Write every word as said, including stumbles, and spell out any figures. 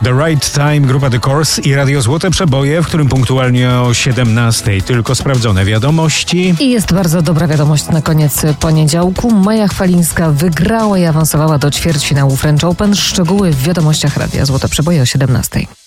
The Right Time, grupa The Course i Radio Złote Przeboje, w którym punktualnie o siedemnastej tylko sprawdzone wiadomości. I jest bardzo dobra wiadomość na koniec poniedziałku. Maja Chwalińska wygrała i awansowała do ćwierćfinału French Open. Szczegóły w wiadomościach Radia Złote Przeboje o siedemnastej.